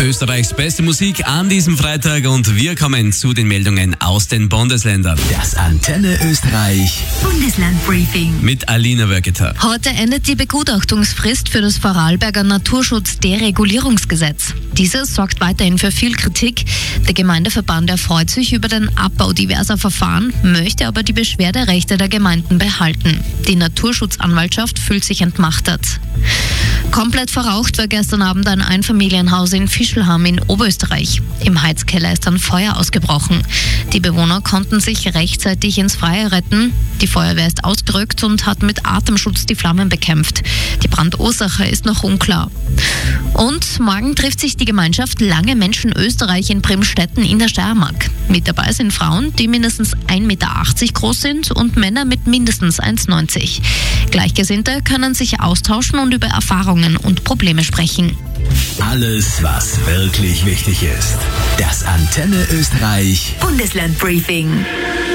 Österreichs beste Musik an diesem Freitag und wir kommen zu den Meldungen aus den Bundesländern. Das Antenne Österreich Bundeslandbriefing Mit Alina Wörgeter. Heute endet die Begutachtungsfrist für das Vorarlberger Naturschutzderegulierungsgesetz. Dieses sorgt weiterhin für viel Kritik. Der Gemeindeverband erfreut sich über den Abbau diverser Verfahren, möchte aber die Beschwerderechte der Gemeinden behalten. Die Naturschutzanwaltschaft fühlt sich entmachtet. Komplett verraucht war gestern Abend ein Einfamilienhaus in Fischlham in Oberösterreich. Im Heizkeller ist ein Feuer ausgebrochen. Die Bewohner konnten sich rechtzeitig ins Freie retten. Die Feuerwehr ist ausgerückt und hat mit Atemschutz die Flammen bekämpft. Die Brandursache ist noch unklar. Und morgen trifft sich die Gemeinschaft Lange Menschen Österreich in Bremstetten in der Steiermark. Mit dabei sind Frauen, die mindestens 1,80 Meter groß sind und Männer mit mindestens 1,90 Meter. Gleichgesinnte können sich austauschen und über Erfahrungen und Probleme sprechen. Alles, was wirklich wichtig ist. Das Antenne Österreich Bundeslandbriefing.